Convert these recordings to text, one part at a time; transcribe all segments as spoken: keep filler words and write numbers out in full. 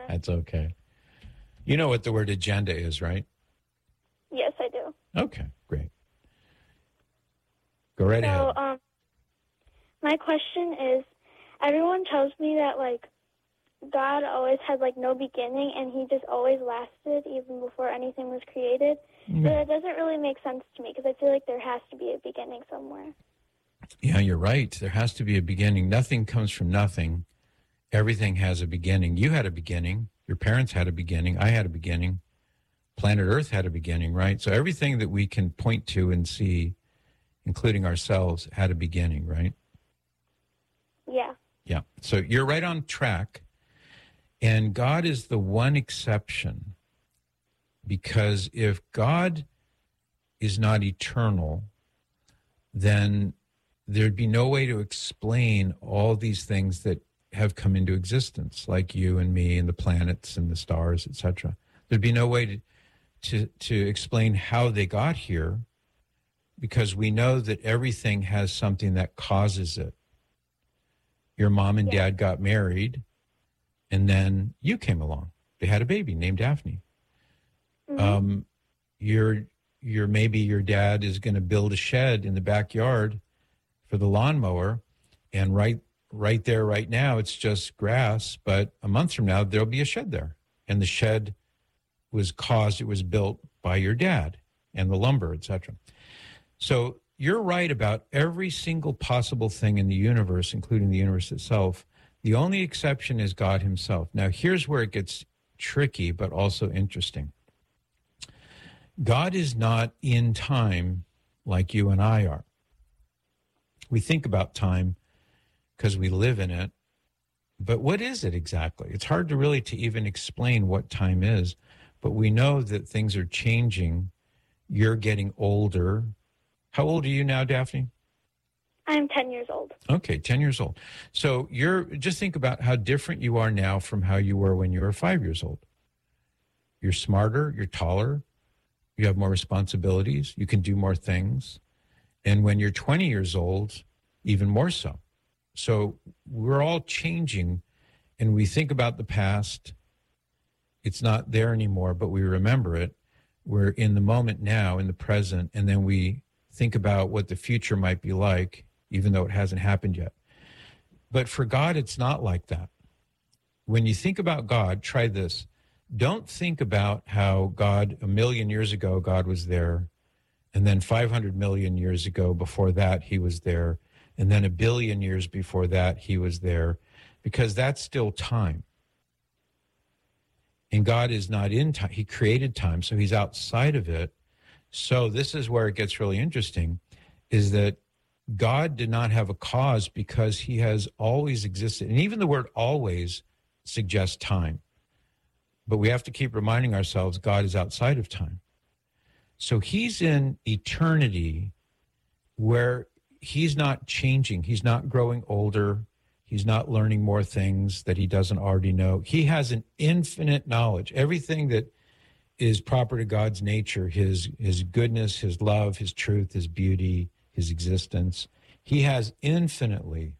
That's okay. You know what the word agenda is, right? Yes, I do. Okay, great. Go right so, ahead. So, um, my question is, everyone tells me that, like, God always had, like, no beginning, and he just always lasted even before anything was created. Mm-hmm. But it doesn't really make sense to me, because I feel like there has to be a beginning somewhere. Yeah, you're right. There has to be a beginning. Nothing comes from nothing. Everything has a beginning. You had a beginning. Your parents had a beginning. I had a beginning. Planet Earth had a beginning, right? So everything that we can point to and see, including ourselves, had a beginning, right? Yeah. Yeah. So you're right on track. And God is the one exception, because if God is not eternal, then there'd be no way to explain all these things that have come into existence, like you and me and the planets and the stars, et cetera. There'd be no way to, to, to explain how they got here, because we know that everything has something that causes it. Your mom and yeah. dad got married, and then you came along. They had a baby named Daphne. Mm-hmm. Um, your, your, maybe your dad is going to build a shed in the backyard for the lawnmower, and right, right there, right now, it's just grass. But a month from now, there'll be a shed there, and the shed was caused, it was built by your dad, and the lumber, et cetera. So you're right about every single possible thing in the universe, including the universe itself. The only exception is God himself. Now, here's where it gets tricky, but also interesting. God is not in time like you and I are. We think about time because we live in it, but what is it exactly? It's hard to really to even explain what time is, but we know that things are changing. You're getting older. How old are you now, Daphne? I'm ten years old. Okay, ten years old. So you're just think about how different you are now from how you were when you were five years old. You're smarter, you're taller, you have more responsibilities, you can do more things. And when you're twenty years old, even more so. So we're all changing, and we think about the past. It's not there anymore, but we remember it. We're in the moment now, in the present, and then we think about what the future might be like, even though it hasn't happened yet. But for God, it's not like that. When you think about God, try this. Don't think about how God, a million years ago, God was there, and then five hundred million years ago, before that, he was there, and then a billion years before that, he was there, because that's still time. And God is not in time. He created time, so he's outside of it. So this is where it gets really interesting, is that God did not have a cause because he has always existed. And even the word always suggests time. But we have to keep reminding ourselves God is outside of time. So he's in eternity where he's not changing. He's not growing older. He's not learning more things that he doesn't already know. He has an infinite knowledge. Everything that is proper to God's nature, his his goodness, his love, his truth, his beauty, his existence, he has infinitely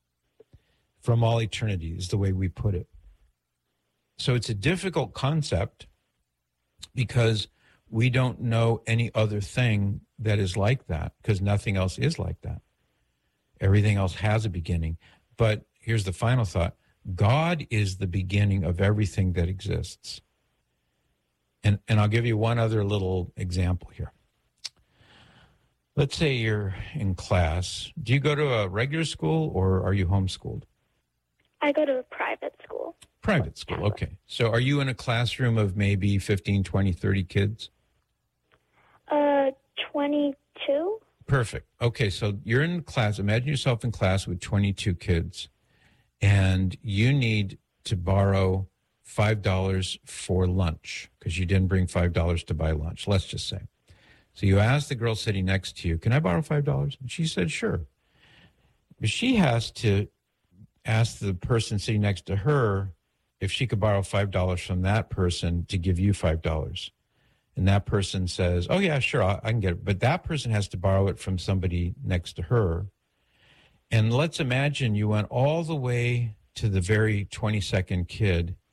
from all eternity, is the way we put it. So it's a difficult concept because we don't know any other thing that is like that, because nothing else is like that. Everything else has a beginning. But here's the final thought. God is the beginning of everything that exists. And, and I'll give you one other little example here. Let's say you're in class. Do you go to a regular school or are you homeschooled? I go to a private school. Private school, okay. So are you in a classroom of maybe fifteen, twenty, thirty kids? Uh, twenty-two. Perfect. Okay, so you're in class. Imagine yourself in class with twenty-two kids, and you need to borrow five dollars for lunch because you didn't bring five dollars to buy lunch, let's just say. So you ask the girl sitting next to you, can I borrow five dollars? And she said, sure. But she has to ask the person sitting next to her if she could borrow five dollars from that person to give you five dollars. And that person says, oh, yeah, sure, I, I can get it. But that person has to borrow it from somebody next to her. And let's imagine you went all the way to the very twenty-second kid,